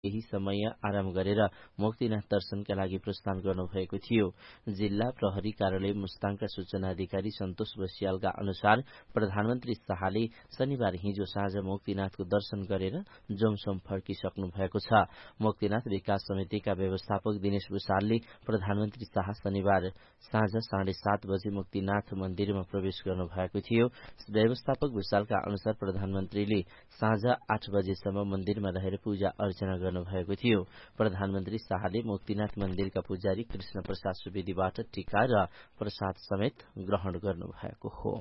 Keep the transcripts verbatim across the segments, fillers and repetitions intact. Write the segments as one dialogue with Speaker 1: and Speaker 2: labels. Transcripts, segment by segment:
Speaker 1: केही समय आराम गरेर मुक्तिनाथ दर्शनका लागि प्रस्थान गर्नुभएको थियो। जिल्ला प्रहरी कार्यालय मुस्ताङका सूचना अधिकारी सन्तोष बस्यालका अनुसार प्रधानमन्त्री शाहले शनिबार हिजो साँझ मुक्तिनाथको दर्शन गरेर जोमसोम फर्किसक्नु भएको छ। मुक्तिनाथ विकास समितिका व्यवस्थापक दिनेश भूषालले प्रधानमन्त्री शाह शनिबार साँझ साढे सात बजे मुक्तिनाथ मन्दिरमा प्रवेश गर्नु भएको थियो। व्यवस्थापक भूषालका अनुसार प्रधानमन्त्रीले साँझ आठ बजेसम्म मन्दिरमा रहेर पूजा अर्चना गर्नुभएको थियो। प्रधानमन्त्री शाहले मुक्तिनाथ मन्दिरका पुजारी कृष्ण प्रसाद सुवेदीबाट टीका र प्रसाद समेत ग्रहण गर्नुभएको हो।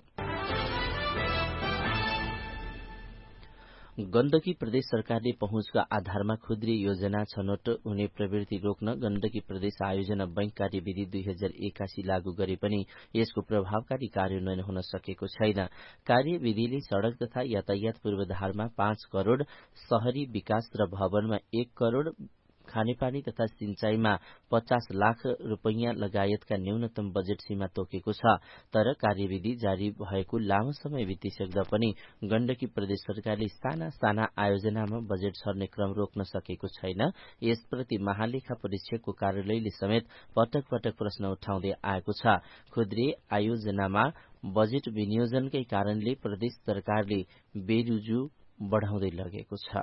Speaker 1: गण्डकी प्रदेश सरकारले पहुँचका आधारमा खुद्री योजना छनौट हुने प्रवृत्ति रोक्न गण्डकी प्रदेश आयोजना बैंक कार्यविधि दुई हजार एकासी लागू गरे पनि यसको प्रभावकारी कार्यान्वयन हुन सकेको छैन। कार्यविधिले सड़क तथा यातायात पूर्वाधारमा पाँच करोड़, शहरी विकास र भवनमा एक करोड़, खानेपानी तथा सिंचाईमा पचास लाख रूपैयाँ लगायतका न्यूनतम बजेट सीमा तोकेको छ। तर कार्यविधि जारी भएको लामो समय बितिसक्दा पनि गण्डकी प्रदेश सरकारले साना साना आयोजनामा बजेट छर्ने क्रम रोक्न सकेको छैन। यसप्रति महालेखा परीक्षकको कार्यालयले समेत पटक पटक प्रश्न उठाउँदै आएको छ। खुद्रे आयोजनामा बजेट विनियोजनकै कारणले प्रदेश सरकारले बेरुजु बढ़ाउँदै लगेको छ।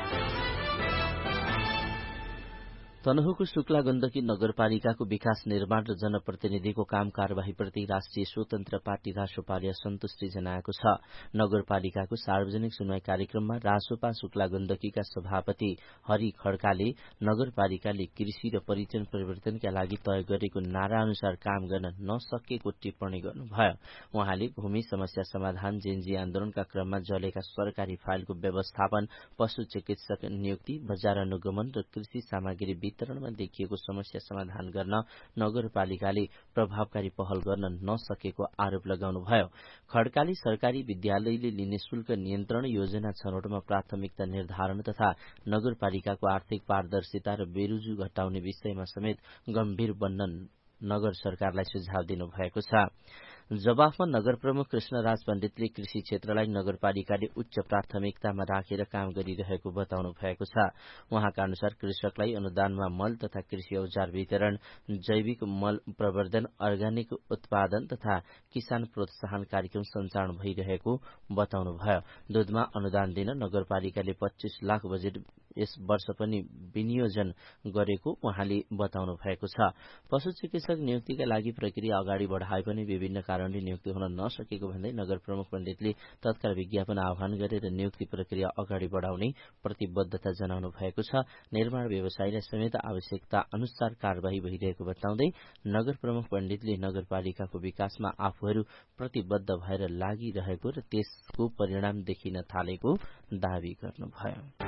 Speaker 1: तनहुको शुक्ला गण्डकी नगरपालिकाको विकास निर्माण र जनप्रतिनिधिको काम कार्यवाहीप्रति राष्ट्रिय स्वतन्त्र पार्टी रासोपाले असन्तुष्टि जनाएको छ। नगरपालिकाको सार्वजनिक सुनवाई कार्यक्रममा रासोपा शुक्ला गण्डकीका सभापति हरि खड्काले नगरपालिकाले कृषि र पर्यटन परिवर्तनका लागि तय गरेको नारा अनुसार काम गर्न नसकेको टिप्पणी गर्नुभयो। उहाँले भूमि समस्या समाधान, जेनजी आन्दोलनका क्रममा जलेका सरकारी फाइलको व्यवस्थापन, पशु चिकित्सक नियुक्ति, बजार अनुगमन र कृषि सामग्री वितरणमा देखिएको समस्या समाधान गर्न नगरपालिकाले प्रभावकारी पहल गर्न नसकेको आरोप लगाउनुभयो। खड्काले सरकारी विद्यालयले लिने शुल्क नियन्त्रण, योजना छनौटमा प्राथमिकता निर्धारण तथा नगरपालिकाको आर्थिक पारदर्शिता र बेरुजु घटाउने विषयमा समेत गम्भीर बन्न नगर सरकारलाई सुझाव दिनुभएको छ। जवाफमा नगर प्रमुख कृष्णराज पण्डितले कृषि क्षेत्रलाई नगरपालिकाले उच्च प्राथमिकतामा राखेर काम गरिरहेको बताउनु भएको छ। उहाँका अनुसार कृषकलाई अनुदानमा मल तथा कृषि औजार वितरण, जैविक मल प्रवर्धन, अर्ग्यानिक उत्पादन तथा किसान प्रोत्साहन कार्यक्रम सञ्चालन भइरहेको बताउनुभयो। दूधमा अनुदान दिन नगरपालिकाले पच्चीस लाख बजेट यस वर्ष पनि विनियोजन गरेको उहाँले बताउनु भएको छ। पशु चिकित्सक नियुक्तिका लागि प्रक्रिया अगाडि बढाए पनि विभिन्न कारणले नियुक्ति हुन नसकेको भन्दै नगर प्रमुख पण्डितले तत्काल विज्ञापन आह्वान गरेर नियुक्ति प्रक्रिया अगाडि बढाउने प्रतिबद्धता जनाउनु भएको छ। निर्माण व्यवसायलाई समेत आवश्यकता अनुसार कार्यवाही भइरहेको बताउँदै नगर प्रमुख पण्डितले नगरपालिकाको विकासमा आफूहरू प्रतिबद्ध भएर लागिरहेको र त्यसको परिणाम देखिन थालेको दावी गर्नुभयो।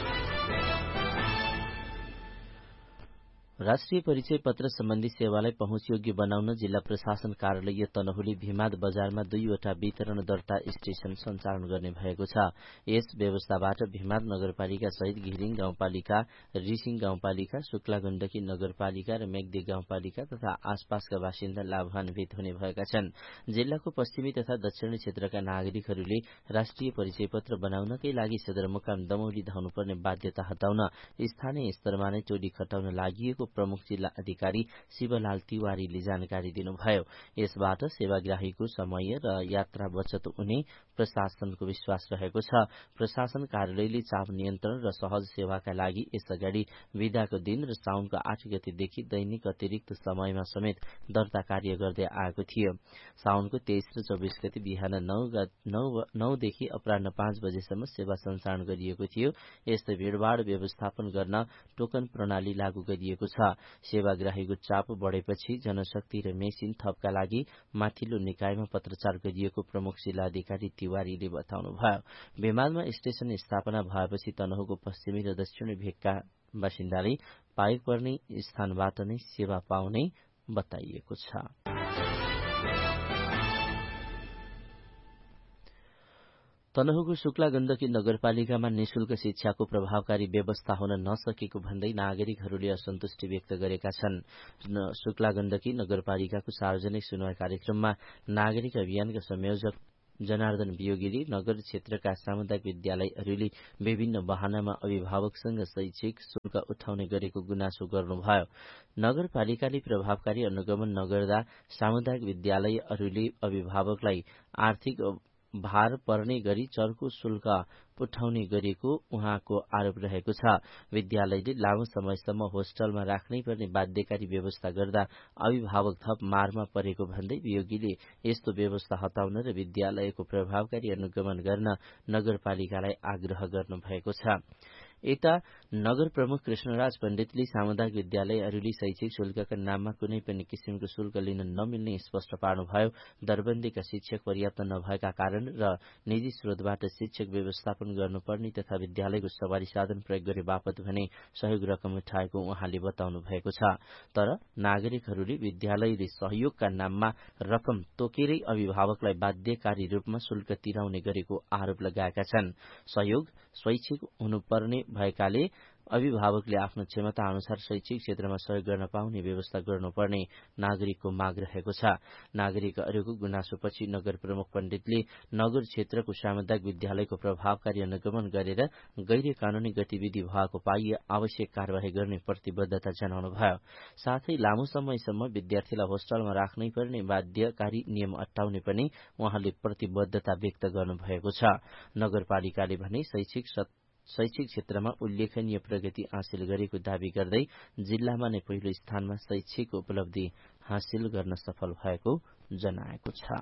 Speaker 1: राष्ट्रिय परिचय पत्र सम्बन्धी सेवालाई पहुँचयोग्य बनाउन जिल्ला प्रशासन कार्यालय तनहुले भिमाद बजारमा दुईवटा वितरण दर्ता स्टेशन सञ्चालन गर्ने भएको छ। यस व्यवस्थाबाट भिमाद नगरपालिका सहित घिरिङ गाउँपालिका, रिसिङ गाउँपालिका, शुक्ला गण्डकी नगरपालिका र मेघदी गाउँपालिका तथा आसपासका बासिन्दा लाभान्वित हुने भएका छन्। जिल्लाको पश्चिमी तथा दक्षिणी क्षेत्रका नागरिकहरूले राष्ट्रिय परिचय पत्र बनाउनकै लागि सदरमुकाम दमौली धाउनुपर्ने बाध्यता हटाउन स्थानीय स्तरमा नै टोली खटाउन लागि प्रमुख जिल्ला अधिकारी शिवलाल तिवारीले जानकारी दिनुभयो। यसबाट सेवाग्राहीको समय र यात्रा बचत हुने प्रशासनको विश्वास रहेको छ। प्रशासन कार्यालयले चाप नियन्त्रण र सहज सेवाका लागि यसअगाडि विदाको दिन र साउनको आठ गतेदेखि दैनिक अतिरिक्त समयमा समेत दर्ता कार्य गर्दै आएको थियो। साउनको तेइस र चौबिस गते बिहान नौदेखि अपराह्न पाँच बजेसम्म सेवा सञ्चालन गरिएको थियो। यस्तै भीड़भाड़ व्यवस्थापन गर्न टोकन प्रणाली लागू गरिएको छ। सेवाग्राहीको चाप बढेपछि जनशक्ति र मेसिन थपका लागि माथिल्लो निकायमा पत्रचार गरिएको प्रमुख जिल्ला अधिकारी तिवारीले बताउनुभयो। भिमादमा स्टेशन स्थापना भएपछि तनहुको पश्चिमी र दक्षिणी भेगका बासिन्दाले पाइक पर्ने स्थानबाट नै सेवा पाउने बताइएको छ। तनहुको शुक्ला गण्डकी नगरपालिकामा निशुल्क शिक्षाको प्रभावकारी व्यवस्था हुन नसकेको भन्दै नागरिकहरूले असन्तुष्टि व्यक्त गरेका छन्। शुक्ला गण्डकी नगरपालिकाको सार्वजनिक सुनवाई कार्यक्रममा नागरिक अभियानका संयोजक जनार्दन वियोगीले नगर क्षेत्रका सामुदायिक विद्यालयहरूले विभिन्न बहानामा अभिभावकसँग शैक्षिक शुल्क उठाउने गरेको गुनासो गर्नुभयो। नगरपालिकाले प्रभावकारी अनुगमन नगर्दा सामुदायिक विद्यालयहरूले अभिभावकलाई आर्थिक भार पर्ने गरी चर्को शुल्क उठाउने गरेको उहाँको आरोप रहेको छ। विद्यालयले लामो समयसम्म होस्टलमा राख्नै पर्ने बाध्यकारी व्यवस्था गर्दा अभिभावक थप मारमा परेको भन्दै वियोगीले यस्तो व्यवस्था हटाउन र विद्यालयको प्रभावकारी अनुगमन गर्न नगरपालिकालाई आग्रह गर्नुभएको छ। यता नगर प्रमुख कृष्णराज पण्डितले सामुदायिक विद्यालयहरूले शैक्षिक शुल्कका नाममा कुनै पनि किसिमको शुल्क लिन नमिल्ने स्पष्ट पार्नुभयो। दरबन्दीका शिक्षक पर्याप्त नभएका कारण र निजी स्रोतबाट शिक्षक व्यवस्थापन गर्नुपर्ने तथा विद्यालयको सवारी साधन प्रयोग गरे बापत भने सहयोग रकम उठाएको उहाँले बताउनु भएको छ। तर नागरिकहरूले विद्यालयले सहयोगका नाममा रकम तोकेरै अभिभावकलाई बाध्यकारी रूपमा शुल्क तिराउने गरेको आरोप लगाएका छन्। सहयोग स्वैच्छिक हुनुपर्ने भएकाले अभिभावकले आफ्नो क्षमता अनुसार शैक्षिक क्षेत्रमा सहयोग गर्न पाउने व्यवस्था गर्नुपर्ने नागरिकको माग रहेको छ। नागरिकहरूको गुनासोपछि नगर प्रमुख पण्डितले नगर क्षेत्रको सामुदायिक विद्यालयको प्रभावकारी अनुगमन गरेर गैर कानूनी गतिविधि भएको पाइए आवश्यक कार्यवाही गर्ने प्रतिबद्धता जनाउनुभयो। साथै लामो समयसम्म विद्यार्थीलाई होस्टलमा राख्नै पर्ने बाध्यकारी नियम हटाउने पनि उहाँले प्रतिबद्धता व्यक्त गर्नुभएको छ। नगरपालिकाले भने शैक्षिक शैक्षिक क्षेत्रमा उल्लेखनीय प्रगति हासिल गरेको दावी गर्दै जिल्लामा नै पहिलो स्थानमा शैक्षिक उपलब्धि हासिल गर्न सफल भएको जनाएको छ।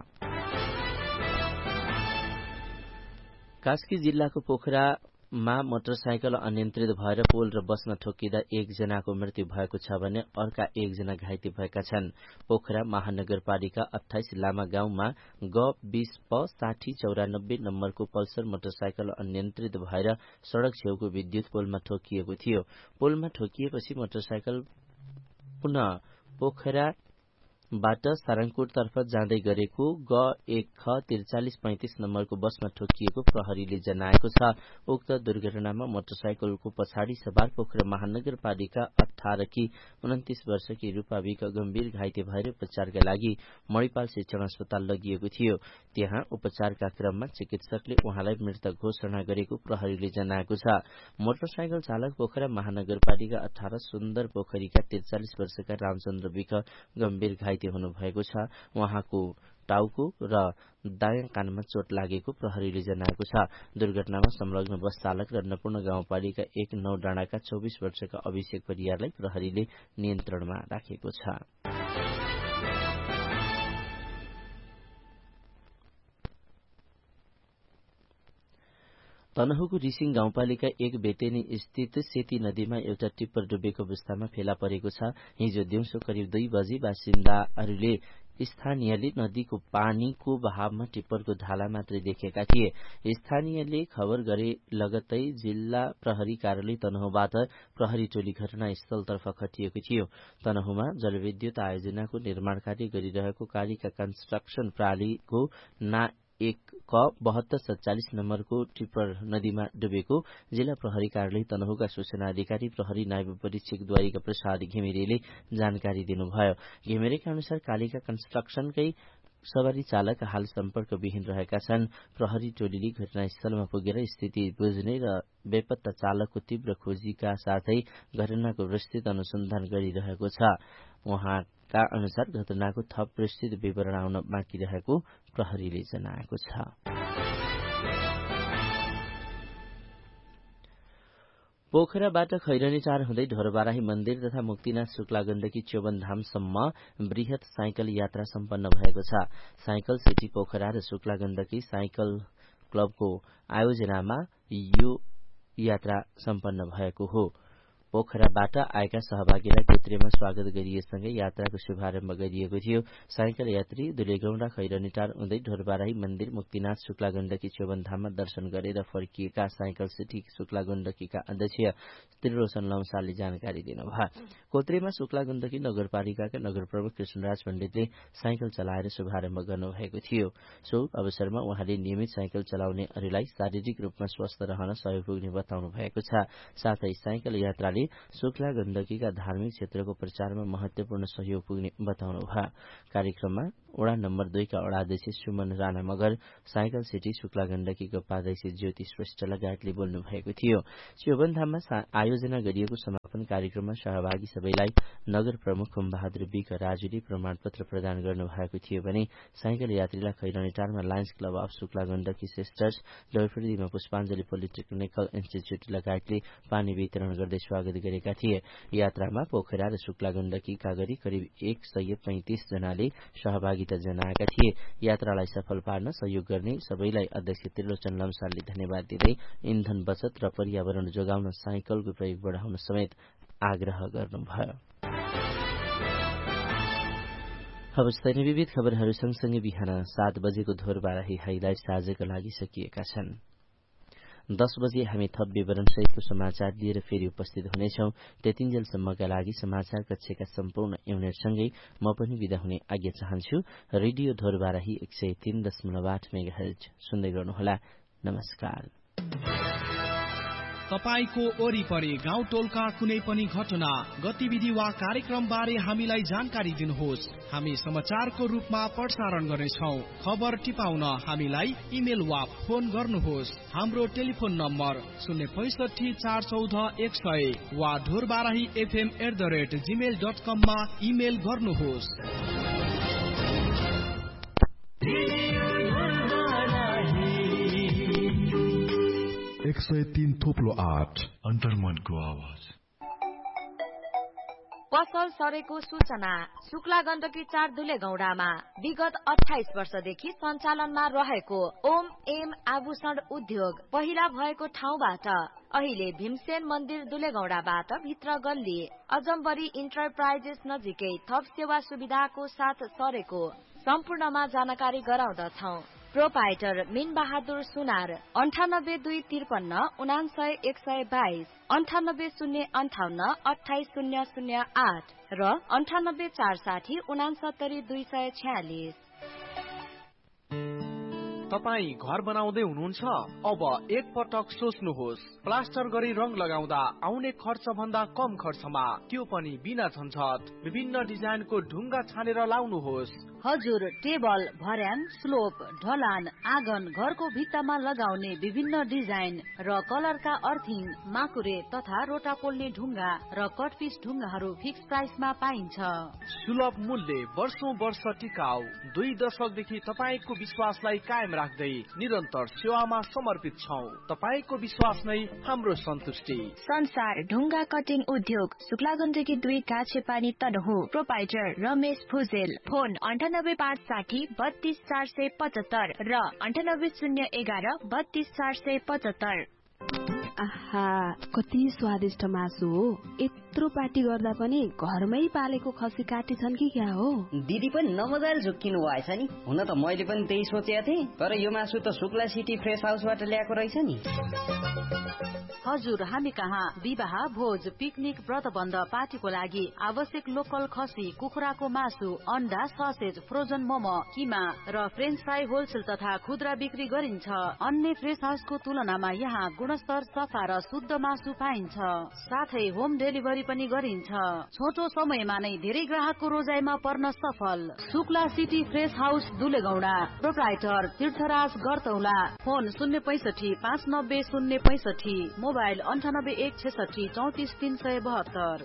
Speaker 1: कास्की जिल्लाको पोखरामा मोटरसाइकल अनियन्त्रित भएर पोल र बसमा ठोकिँदा एकजनाको मृत्यु भएको छ भने अर्का एकजना घाइते भएका छन्। पोखरा महानगरपालिका अठाइस लामा गाउँमा ग बीस प साठी चौरानब्बे नम्बरको पल्सर मोटरसाइकल अनियन्त्रित भएर सड़क छेउको विद्युत पोलमा ठोकिएको थियो। पोलमा ठोकिएपछि मोटरसाइकल पुनः पोखरा बाट सारङकोटतर्फ जाँदै गरेको ग एक ख त्रिचालिस पैंतिस नम्बरको बसमा ठोकिएको प्रहरीले जनाएको छ। उक्त दुर्घटनामा मोटरसाइकलको पछाडि सवार पोखरा महानगरपालिका अठार की उन्तिस वर्षकी रूपा विक गम्भीर घाइते भएर उपचारका लागि मणिपाल शिक्षण अस्पताल लगिएको थियो। त्यहाँ उपचारका क्रममा चिकित्सकले उहाँलाई मृत घोषणा गरेको प्रहरीले जनाएको छ। मोटरसाइकल चालक पोखरा महानगरपालिका अठार सुन्दर पोखरीका त्रिचालिस वर्षका रामचन्द्र विक गम्भीर घाइते हुनु भएको छ। उहाँको टाउको र दायाँ कानमा चोट लागेको प्रहरीले जनाएको छ। दुर्घटनामा संलग्न बस चालक र अन्नपूर्ण गाउँपालिका एक नौ डाँडाका चौबीस वर्षका अभिषेक परियारलाई प्रहरीले नियन्त्रणमा राखेको छ। तनहुको रिसिङ गाउँपालिका एक बेतेनी स्थित सेती नदीमा एउटा टिप्पर डुबेको अवस्थामा फेला परेको छ। हिजो दिउँसो करिब दुई बजी बासिन्दाहरूले स्थानीयले नदीको पानीको बहावमा टिप्परको ढाला मात्रै देखेका थिए। स्थानीयले खबर गरे लगत्तै जिल्ला प्रहरी कार्यालय तनहुबाट प्रहरी टोली घटनास्थलतर्फ खटिएको थियो। तनहुमा जलविद्युत आयोजनाको निर्माण कार्य गरिरहेको कालिका कन्स्ट्रक्सन प्रणालीको ना एक क बहत्तर सत्तालिस नम्बरको टिप्पर नदीमा डुबेको जिल्ला प्रहरी कार्यालय तनहुका सूचना अधिकारी प्रहरी नायब परीक्षक द्वारिका प्रसाद घिमिरेले जानकारी दिनुभयो। घिमिरेका अनुसार कालिका कन्स्ट्रक्सनकै सवारी चालक हाल सम्पर्क विहीन रहेका छन्। प्रहरी टोलीले घटनास्थलमा पुगेर स्थिति बुझ्ने र बेपत्ता चालकको तीव्र खोजीका साथै घटनाको विस्तृत अनुसन्धान गरिरहेको छ। उहाँका अनुसार घटनाको थप विस्तृत विवरण आउन बाँकी रहेको प्रहरीले जनाएको छ। पोखराबाट खैरनीटार हुँदै ढोरबाराही मन्दिर तथा मुक्तिनाथ शुक्ला गण्डकी च्योवनधामसम्म वृहत साइकल यात्रा सम्पन्न भएको छ। साइकल सिटी पोखरा र शुक्ला गण्डकी साइकल क्लबको आयोजनामा यो यात्रा सम्पन्न भएको हो। पोखराबाट आएका सहभागीलाई कोत्रेमा स्वागत गरिएसँगै यात्राको शुभारम्भ गरिएको थियो। साइकल यात्री दुलेगौंडा खैरनीटार हुँदै ढोरबाराही मन्दिर मुक्तिनाथ शुक्ला गण्डकी च्योवनधाममा दर्शन गरेर फर्किएका साइकल सिटी शुक्ला गण्डकीका अध्यक्ष त्रिलोचन लम्सालले जानकारी दिनुभयो। कोत्रेमा शुक्ला गण्डकी नगरपालिकाका नगर प्रमुख कृष्णराज पण्डितले साइकल चलाएर शुभारम्भ गर्नुभएको थियो। सो अवसरमा उहाँले नियमित साइकल चलाउनेहरूलाई शारीरिक रूपमा स्वस्थ रहन सहयोग पुग्ने बताउनु भएको छ। साथै साइकल यात्राले शुक्ला गण्डकीका धार्मिक क्षेत्रको प्रचारमा महत्वपूर्ण सहयोग पुग्ने बताउनु भयो। कार्यक्रममा वडा नम्बर दुईका वडा अध्यक्ष सुमन राणा मगर, साइकल सिटी शुक्ला गण्डकीको उपाध्यक्ष ज्योति श्रेष्ठ लगायतले बोल्नु भएको थियो। चौबन्धाममा आयोजना गरिएको समापन कार्यक्रममा सहभागी सबैलाई नगर प्रमुख खुम्बहादुर विक राजुले प्रमाणपत्र प्रदान गर्नुभएको थियो भने साइकल यात्रीलाई खैरनीटारमा Lions club of Shukla Gandaki sisters, डोरफुर्दीमा Pushpanjali polytechnical institute लगायतले पानी वितरण गर्दै स्वागत गरेका थिए। यात्रामा पोखरा र शुक्ला गण्डकीका गरी करिब एक सय पैंतिस जनाले सहभागिता जनाएका थिए। यात्रालाई सफल पार्न सहयोग गर्ने सबैलाई अध्यक्ष त्रिलोचन लम्सालले धन्यवाद दिँदै इन्धन बचत र पर्यावरण जोगाउन साइकलको प्रयोग बढाउन समेत आग्रह गर्नुभयो। अवस्था विविध खबरहरू सँगसँगै बिहान सात बजेको धोरबाराही हाइलाइट आजका लागि सकिएका छन्। दस बजे हामी थप विवरण सहितको समाचार लिएर फेरि उपस्थित हुनेछौं। त्यतिन्जेलसम्मका लागि समाचार कक्षका सम्पूर्ण युनिटसँगै म पनि विदा हुने आज्ञा चाहन्छु। रेडियो धोरबाराही एक सय तीन दशमलव आठ मेगा हर्ज सुन्दै गर्नुहोला। नमस्कार।
Speaker 2: तपाईको वरिपरि गाउँ टोलका कुनै पनि घटना, गतिविधि वा कार्यक्रम बारे हामीलाई जानकारी दिनुहोस्। हामी समाचारको रूपमा प्रसारण गर्नेछौं। खबर टिपाउन हामीलाई इमेल वा फोन गर्नुहोस्। हाम्रो टेलिफोन नम्बर शून्य पैसठी चार चौध एक सय वा Dhorbarahi FM at the rate Gmail dot कममा इमेल गर्नुहोस्।
Speaker 3: एक सय तीन थोप्लो आठ अन्तर्मनको आवाज।
Speaker 4: पसल सरेको सूचना। शुक्ला गण्डकी चार दुले गौडामा विगत अठाइस वर्षदेखि सञ्चालनमा रहेको ओम एम आभूषण उद्योग पहिला भएको ठाउँबाट अहिले भीमसेन मन्दिर दुलेगौडाबाट भित्र गल्ली अजम्बरी इन्टरप्राइजेस नजिकै थप सेवा सुविधाको साथ सरेको सम्पूर्णमा जानकारी गराउँदछौ। प्रोपाइटर मिन बहादुर सुनार अन्ठानब्बे दुई त्रिपन्न उनासय एक सय बाइस अन्ठानब्बे शून्य अन्ठाउन्न अठाइस शून्य शून्य आठ र अन्ठानब्बे चार साठी उनासत्तरी दुई सय छ्यालिस।
Speaker 2: तपाई घर बनाउँदै हुनुहुन्छ? अब एक पटक सोच्नुहोस्। प्लास्टर गरी रङ लगाउँदा आउने खर्च भन्दा कम खर्चमा, त्यो पनि बिना झन्झट। विभिन्न डिजाइनको ढुङ्गा छानेर लाउनुहोस्।
Speaker 4: हजुर, टेबल, भर्याङ, स्लोप, ढलान, आँगन, घरको भित्तामा लगाउने विभिन्न डिजाइन र कलरका अर्थिङ, माकुरे तथा रोटा पोल्ने ढुङ्गा र कटपिस ढुङ्गाहरू फिक्स प्राइसमा पाइन्छ।
Speaker 2: सुलभ मूल्य, वर्षौं वर्ष टिकाउ। दुई दशकदेखि तपाईको विश्वासलाई कायम राख्दै निरन्तर सेवामा समर्पित छौं। तपाईको विश्वास नै हाम्रो सन्तुष्टि।
Speaker 5: संसार ढुङ्गा कटिङ उद्योग, शुक्ला गण्डकी दुई काछे पानी तनहु। प्रोपाइटर रमेश भुजेल। फोन अन्ठानब्बे पाँच साठी बत्तीस चार सय पचहत्तर र अन्ठानब्बे शून्य एघार बत्तीस चार सय पचहत्तर।
Speaker 6: आहा, कति स्वादिष्ट मासु हो। यत्रो पार्टी गर्दा पनि घरमै पालेको खसी काटी छन् कि क्या हो?
Speaker 7: दिदी पनि नमजाले झुक्किनु भएछ नि। हुन त मैले पनि त्यही सोचेको थिएँ, तर यो मासु त शुक्ला सिटी फ्रेस हाउसबाट ल्याएको रहेछ नि।
Speaker 4: हजुर, हामी कहाँ विवाह, भोज, पिकनिक, व्रतबन्ध, पार्टीको लागि आवश्यक लोकल खसी, कुखुराको मासु, अन्डा, ससेज, फ्रोजन मोमो, किमा र फ्रेन्च फ्राई होलसेल तथा खुद्रा बिक्री गरिन्छ। अन्य फ्रेस हाउसको तुलनामा यहाँ गुणस्तर, सफा र शुद्ध मासु पाइन्छ। साथै होम डेलिभरी पनि गरिन्छ। छोटो समयमा नै धेरै ग्राहकको रोजाइमा पर्न सफल। Shukla city fresh house दुलेगौडा। Proprietor तीर्थराज गर्तौला। फोन शून्य पैसठी पाँच नब्बे शून्य पैसठी। मोबाइल अन्ठानब्बे एक छेसठी चौतिस तीन सय बहत्तर।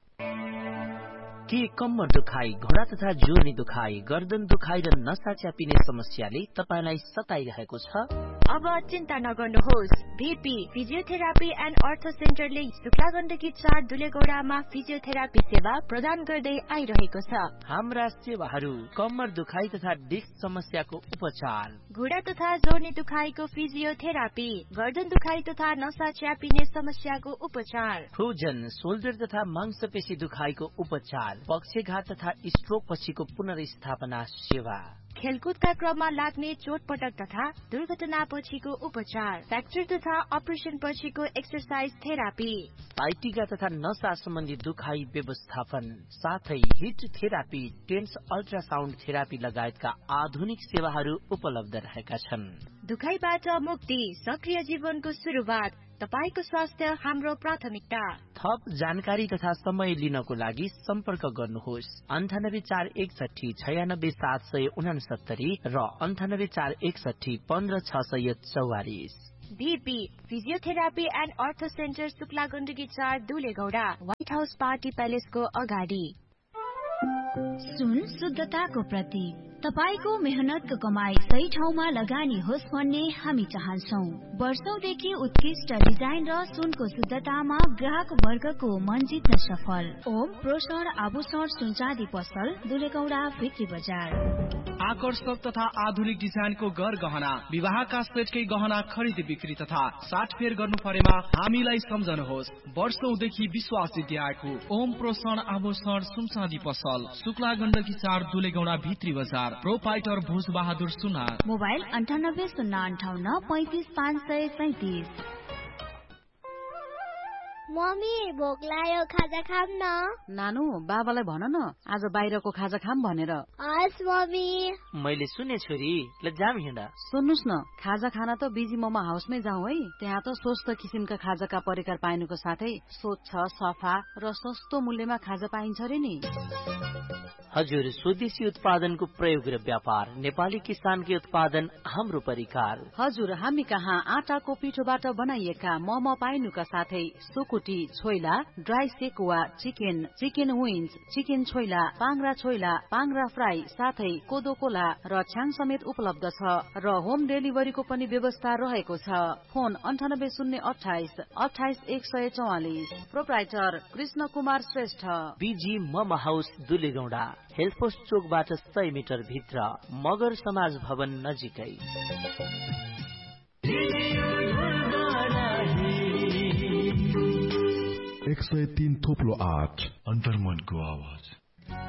Speaker 8: के कम्मर दुखाइ, घोडा तथा जोर्नी दुखाइ, गर्दन दुखाइ र नसा च्यापिने समस्याले तपाईलाई सताइरहेको छ?
Speaker 5: अब चिन्ता नगर्नुहोस्। भीपी फिजियोथेरापी एन्ड अर्थो सेन्टरले शुक्ला गण्डकी चार दुलेगौडामा फिजियोथेरापी सेवा प्रदान गर्दै आइरहेको छ।
Speaker 8: हाम्रा सेवाहरू कम्मर दुखाइ तथा डिस्क समस्याको उपचार,
Speaker 5: घुँडा तथा जोर्नी दुखाइको फिजियोथेरापी, गर्दन दुखाइ तथा नसा च्यापिने समस्याको उपचार,
Speaker 8: फ्रोजन शोल्डर तथा मांसपेशी दुखाइको उपचार, पक्षघात तथा स्ट्रोक पछिको पुनर्स्थापना सेवा,
Speaker 5: खेलकुदका क्रममा लाग्ने चोटपटक तथा दुर्घटना पछिको उपचार, फ्र्याक्चर तथा अपरेसन पछिको एक्सरसाइज थेरापी,
Speaker 8: साइटिका तथा नसा सम्बन्धी दुखाइ व्यवस्थापन, साथै hit therapy, tense ultrasound therapy लगायतका आधुनिक सेवाहरू उपलब्ध रहेका छन्।
Speaker 5: दुखाइबाट मुक्ति, सक्रिय जीवनको सुरुवात, तपाईको स्वास्थ्य हाम्रो प्राथमिकता।
Speaker 8: थप जानकारी तथा समय लिनको लागि सम्पर्क गर्नुहोस् अन्ठानब्बे चार एकसठी छयानब्बे सात सय उनासत्तरी र अन्ठानब्बे चार एकसठी पन्ध्र छ सय चौवालिस।
Speaker 5: बीपी फिजियोथेरापी एन्ड अर्थो सेन्टर शुक्ला गण्डकी चार दुलेगौडा, व्हाइट हाउस पार्टी प्यालेसको अगाडि।
Speaker 9: सुन शुद्धताको प्रतीक, तपाईको मेहनतको कमाई सही ठाउँमा लगानी होस् भन्ने हामी चाहन्छौं। वर्षौंदेखि उत्कृष्ट डिजाइन र सुनको शुद्धतामा ग्राहक वर्गको मन जित्न सफल ओम प्रोसर आभूषण सुनचाँदी पसल, दुलेगौडा भित्री बजार।
Speaker 2: आकर्षक तथा आधुनिक डिजाइनको गर गहना, विवाहका सेटकै गहना खरिद बिक्री तथा साटफेर गर्नु परेमा हामीलाई सम्झनुहोस्। वर्षौंदेखि विश्वास जित्दै आएको ओम प्रोसर आभूषण सुनचाँदी पसल, शुक्ला गण्डकी चार दुलेगौडा भित्री बजार, प्रोपाइटर भोज बहादुर सुनार।
Speaker 9: मोबाइल अन्ठानब्बे शून्य अन्ठाउन्न पैंतिस पाँच सय सैतिस।
Speaker 10: मम्मी भोक लाग्यो, खाजा खाम न।
Speaker 11: नानु बाबालाई भन न आज बाहिरको खाजा खाम भनेर।
Speaker 10: हस् मम्मी।
Speaker 8: मैले सुने छोरी, ल जाम हिँडा।
Speaker 11: सुन्नुस् न, खाजा खाना त बिजी मोमो हाउसमै जाउँ है। त्यहाँ त स्वस्थ किसिमका खाजाका परिकार पाइनुको साथै स्वच्छ, सफा र सस्तो मूल्यमा खाजा पाइन्छ रे नि।
Speaker 8: हजुर, स्वदेशी उत्पादनको प्रयोग र व्यापार, नेपाली किसानकै उत्पादन हाम्रो परिकार।
Speaker 11: हजुर, हामी कहाँ आटाको पिठोबाट बनाइएका मोमो पाइनुका साथै सुकुटी, choila, dry sekuwa, chicken, chicken wings, chicken choila, पाङ्रा choila, पाङ्रा fry साथै कोदो कोला र छ्याङ समेत उपलब्ध छ र होम डेलिभरीको पनि व्यवस्था रहेको छ। फोन अन्ठानब्बे शून्य अठाइस अठाइस एक सय चौवालिस। प्रोप्राइटर कृष्ण कुमार श्रेष्ठ,
Speaker 8: बीजी मोमो हाउस दुलेगौडा, हेल्थ पोस्ट चोकबाट सय मिटर भित्र, मगर समाज भवन नजिकै।
Speaker 3: एक सय तीन थोप्लो आठ अन्तर्मनको आवाज।